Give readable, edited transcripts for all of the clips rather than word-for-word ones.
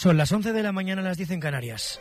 Son las 11 de la mañana, las 10 en Canarias.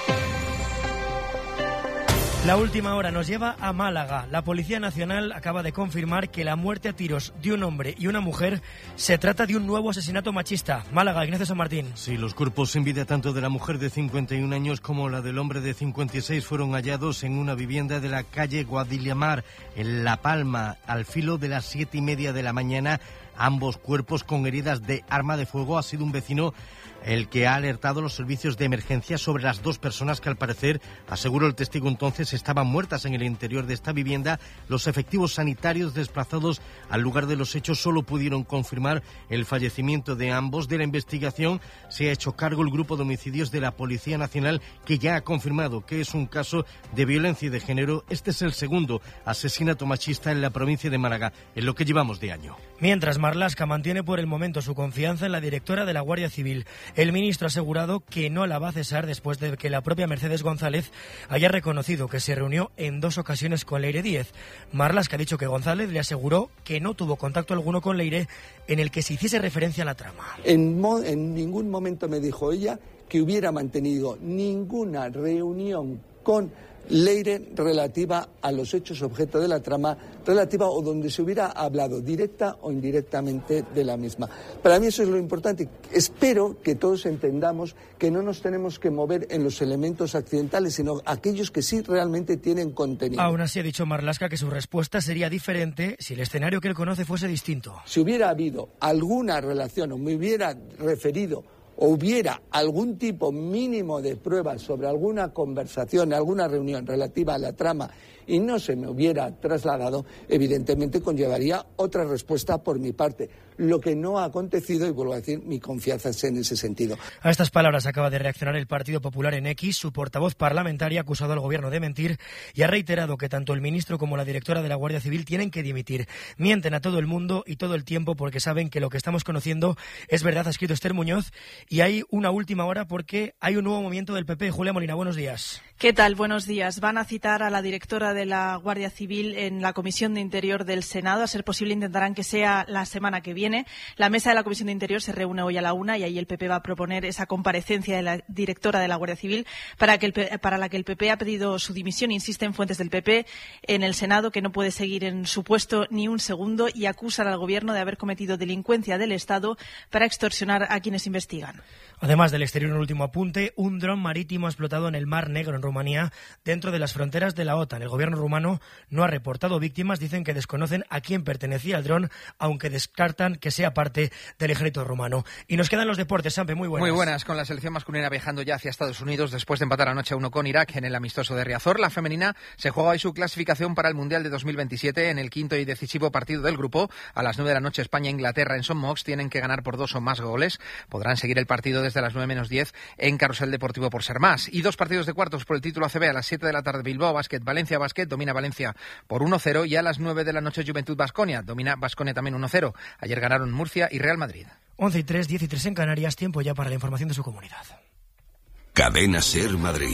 La última hora nos lleva a Málaga. La Policía Nacional acaba de confirmar que la muerte a tiros de un hombre y una mujer se trata de un nuevo asesinato machista. Málaga, Ignacio San Martín. Sí, los cuerpos sin vida tanto de la mujer de 51 años como la del hombre de 56 fueron hallados en una vivienda de la calle Guadillamar, en La Palma, al filo de las 7:30 de la mañana. Ambos cuerpos con heridas de arma de fuego. Ha sido un vecino el que ha alertado a los servicios de emergencia sobre las dos personas que, al parecer, aseguró el testigo entonces, estaban muertas en el interior de esta vivienda. Los efectivos sanitarios desplazados al lugar de los hechos solo pudieron confirmar el fallecimiento de ambos. De la investigación se ha hecho cargo el Grupo de Homicidios de la Policía Nacional, que ya ha confirmado que es un caso de violencia de género. Este es el segundo asesinato machista en la provincia de Málaga en lo que llevamos de año. Mientras, Marlaska mantiene por el momento su confianza en la directora de la Guardia Civil. El ministro ha asegurado que no la va a cesar después de que la propia Mercedes González haya reconocido que se reunió en 2 ocasiones con Leire Díez. Marlaska ha dicho que González le aseguró que no tuvo contacto alguno con Leire en el que se hiciese referencia a la trama. En ningún momento me dijo ella que hubiera mantenido ninguna reunión con Leire relativa a los hechos objeto de la trama, relativa o donde se hubiera hablado directa o indirectamente de la misma. Para mí eso es lo importante. Espero que todos entendamos que no nos tenemos que mover en los elementos accidentales, sino aquellos que sí realmente tienen contenido. Aún así ha dicho Marlaska que su respuesta sería diferente si el escenario que él conoce fuese distinto. Si hubiera habido alguna relación o me hubiera referido o hubiera algún tipo mínimo de pruebas sobre alguna conversación, alguna reunión relativa a la trama y no se me hubiera trasladado, evidentemente conllevaría otra respuesta por mi parte. Lo que no ha acontecido, y vuelvo a decir, mi confianza es en ese sentido. A estas palabras acaba de reaccionar el Partido Popular en X. Su portavoz parlamentaria ha acusado al gobierno de mentir y ha reiterado que tanto el ministro como la directora de la Guardia Civil tienen que dimitir. Mienten a todo el mundo y todo el tiempo porque saben que lo que estamos conociendo es verdad, ha escrito Esther Muñoz. Y hay una última hora porque hay un nuevo movimiento del PP. Julia Molina, buenos días. ¿Qué tal? Buenos días. Van a citar a la directora de la Guardia Civil en la Comisión de Interior del Senado. A ser posible intentarán que sea la semana que viene. La mesa de la Comisión de Interior se reúne hoy a la 1 y ahí el PP va a proponer esa comparecencia de la directora de la Guardia Civil para la que el PP ha pedido su dimisión. Insisten fuentes del PP en el Senado que no puede seguir en su puesto ni un segundo y acusan al Gobierno de haber cometido delincuencia del Estado para extorsionar a quienes investigan. Además del exterior, un último apunte, un dron marítimo ha explotado en el Mar Negro, en Rumanía, dentro de las fronteras de la OTAN. El gobierno rumano no ha reportado víctimas, dicen que desconocen a quién pertenecía el dron, aunque descartan que sea parte del ejército rumano. Y nos quedan los deportes, Sampe, muy buenas. Muy buenas, con la selección masculina viajando ya hacia Estados Unidos después de empatar anoche 1 con Irak en el amistoso de Riazor. La femenina se juega hoy su clasificación para el Mundial de 2027 en el quinto y decisivo partido del grupo. A las 9 de la noche España-Inglaterra en St. Mox, tienen que ganar por 2 o más goles. Podrán seguir el partido desde las 9 menos 10 en Carrusel Deportivo por ser más. Y 2 partidos de cuartos por el título ACB a las 7 de la tarde. Bilbao Basket, Valencia Basket, domina Valencia por 1-0 y a las 9 de la noche Juventud Baskonia, domina Baskonia también 1-0. Ayer ganaron Murcia y Real Madrid. 11:03, 10:03 en Canarias, tiempo ya para la información de su comunidad. Cadena SER Madrid.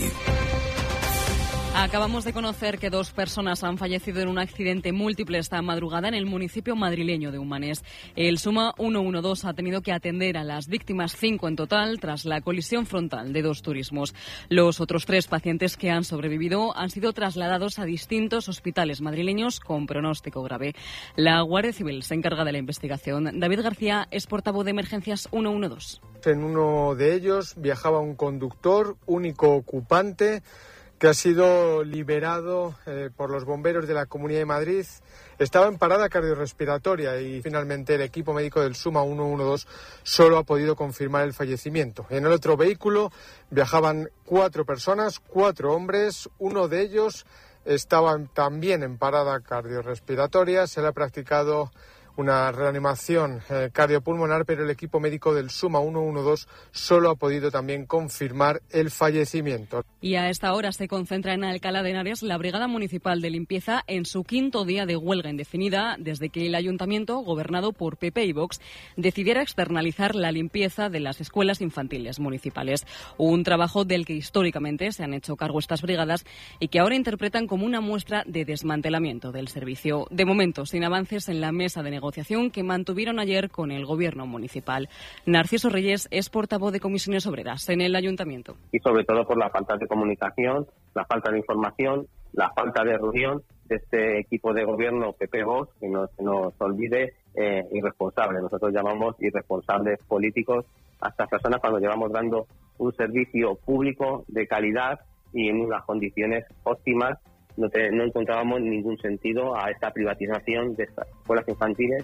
Acabamos de conocer que 2 personas han fallecido en un accidente múltiple esta madrugada en el municipio madrileño de Humanes. El SUMA 112 ha tenido que atender a las víctimas, 5 en total, tras la colisión frontal de 2 turismos. Los otros 3 pacientes que han sobrevivido han sido trasladados a distintos hospitales madrileños con pronóstico grave. La Guardia Civil se encarga de la investigación. David García es portavoz de Emergencias 112. En uno de ellos viajaba un conductor, único ocupante, que ha sido liberado por los bomberos de la Comunidad de Madrid. Estaba en parada cardiorrespiratoria y finalmente el equipo médico del SUMA 112 solo ha podido confirmar el fallecimiento. En el otro vehículo viajaban 4 personas, 4 hombres. Uno de ellos estaba también en parada cardiorrespiratoria. Se le ha practicado una reanimación cardiopulmonar, pero el equipo médico del SUMA 112 solo ha podido también confirmar el fallecimiento. Y a esta hora se concentra en Alcalá de Henares la Brigada Municipal de Limpieza en su 5º día de huelga indefinida desde que el Ayuntamiento, gobernado por PP y Vox, decidiera externalizar la limpieza de las escuelas infantiles municipales. Un trabajo del que históricamente se han hecho cargo estas brigadas y que ahora interpretan como una muestra de desmantelamiento del servicio. De momento, sin avances en la mesa de negociación negociación que mantuvieron ayer con el Gobierno municipal. Narciso Reyes es portavoz de Comisiones Obreras en el Ayuntamiento. Y sobre todo por la falta de comunicación, la falta de información, la falta de reunión de este equipo de gobierno PP-Vox, que no se nos olvide, irresponsable. Nosotros llamamos irresponsables políticos a estas personas cuando llevamos dando un servicio público de calidad y en unas condiciones óptimas. No encontrábamos ningún sentido a esta privatización de estas escuelas infantiles.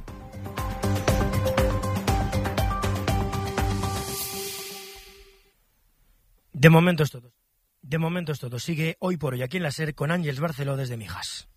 De momento es todo. Sigue Hoy por Hoy aquí en la SER con Ángeles Barceló desde Mijas.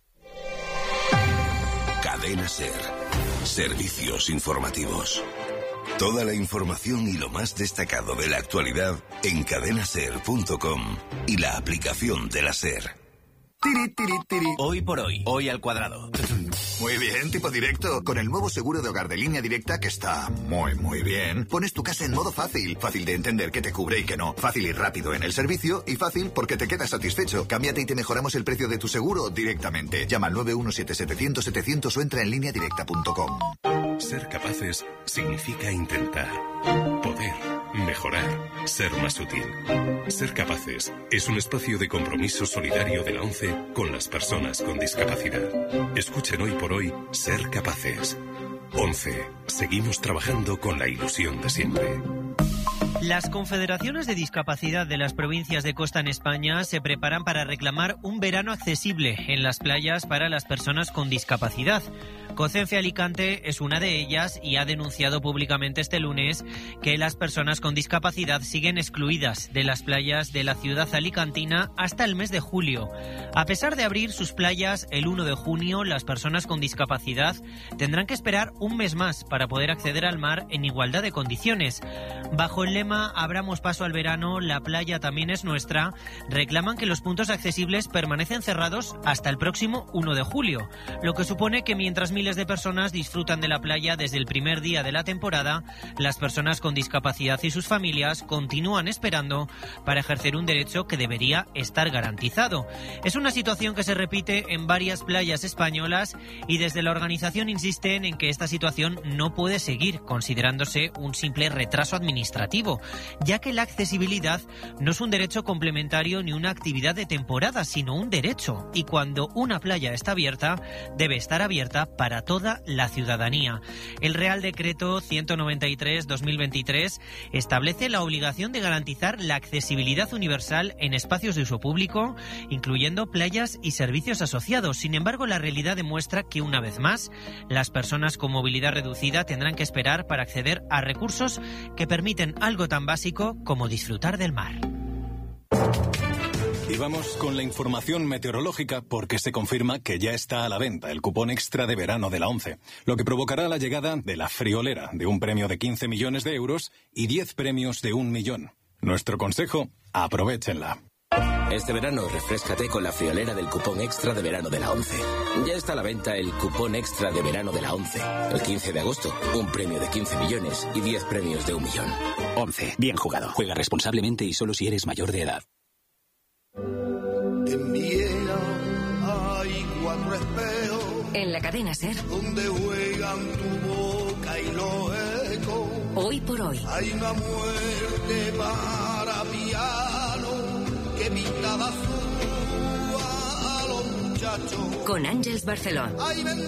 Cadena SER. Servicios informativos. Toda la información y lo más destacado de la actualidad en cadenaser.com y la aplicación de la SER. Tiri, tiri, tiri. Hoy por hoy, hoy al cuadrado. Muy bien, tipo directo. Con el nuevo seguro de hogar de Línea Directa, que está muy bien, pones tu casa en modo fácil. Fácil de entender qué te cubre y qué no. Fácil y rápido en el servicio y fácil porque te quedas satisfecho. Cámbiate y te mejoramos el precio de tu seguro directamente. Llama al 917-700-700 o entra en lineadirecta.com. Ser capaces significa intentar, poder, mejorar, ser más útil. Ser capaces es un espacio de compromiso solidario de la ONCE con las personas con discapacidad. Escuchen Hoy por Hoy Ser Capaces. ONCE. Seguimos trabajando con la ilusión de siempre. Las confederaciones de discapacidad de las provincias de costa en España se preparan para reclamar un verano accesible en las playas para las personas con discapacidad. COCENFE Alicante es una de ellas y ha denunciado públicamente este lunes que las personas con discapacidad siguen excluidas de las playas de la ciudad alicantina hasta el mes de julio. A pesar de abrir sus playas el 1 de junio, las personas con discapacidad tendrán que esperar un mes más para poder acceder al mar en igualdad de condiciones. Bajo el lema Abramos paso al verano, la playa también es nuestra, reclaman que los puntos accesibles permanecen cerrados hasta el próximo 1 de julio, lo que supone que mientras miles de personas disfrutan de la playa desde el primer día de la temporada, las personas con discapacidad y sus familias continúan esperando para ejercer un derecho que debería estar garantizado. Es una situación que se repite en varias playas españolas y desde la organización insisten en que esta situación no puede seguir considerándose un simple retraso administrativo, ya que la accesibilidad no es un derecho complementario ni una actividad de temporada, sino un derecho, y cuando una playa está abierta, debe estar abierta para toda la ciudadanía. El Real Decreto 193/2023 establece la obligación de garantizar la accesibilidad universal en espacios de uso público, incluyendo playas y servicios asociados. Sin embargo, la realidad demuestra que, una vez más, las personas con movilidad reducida tendrán que esperar para acceder a recursos que permiten algo tan básico como disfrutar del mar. Y vamos con la información meteorológica porque se confirma que ya está a la venta el cupón extra de verano de la ONCE, lo que provocará la llegada de la friolera de un premio de 15 millones de euros y 10 premios de 1 millón. Nuestro consejo, aprovéchenla. Este verano refréscate con la friolera del cupón extra de verano de la ONCE. Ya está a la venta el cupón extra de verano de la ONCE. El 15 de agosto, un premio de 15 millones y 10 premios de 1 millón. ONCE, bien jugado. Juega responsablemente y solo si eres mayor de edad. En Viena hay 4 espejos. En la cadena SER. Donde juegan tu boca y los ecos. Hoy por hoy. Hay una muerte para piano que pinta de azul a los muchachos. Con Ángeles Barceló.